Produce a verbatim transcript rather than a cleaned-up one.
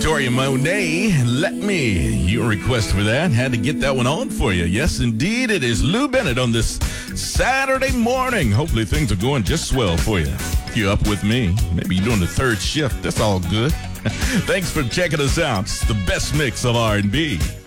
Victoria Monet, Let Me. Your request for that. Had to get that one on for you. Yes, indeed, it is Lou Bennett on this Saturday morning. Hopefully things are going just swell for you. If you're up with me, maybe you're doing the third shift. That's all good. Thanks for checking us out. It's the best mix of R and B.